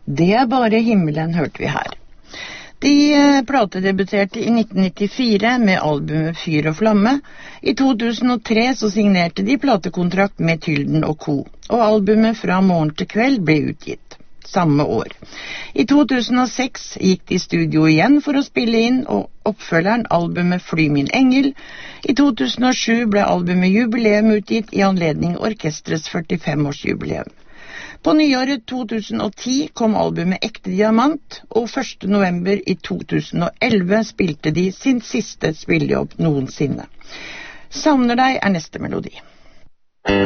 Det er bare himmelen, hørte vi her. De platedebuterte i 1994 med albumet Fyr og Flamme. I 2003 så signerte de platekontrakt med Tylden og Co., og albumet Fra morgen til kveld ble utgitt samme år. I 2006 gikk de i studio igjen for å spille inn, og oppfølgeren albumet Fly min engel. I 2007 ble albumet Jubileum utgitt i anledning orkestrets 45-årsjubileum. På nyåret 2010 kom albumet Ekte Diamant, og 1. november i 2011 spilte de sin siste spillejobb noensinne. Savner deg er neste melodi.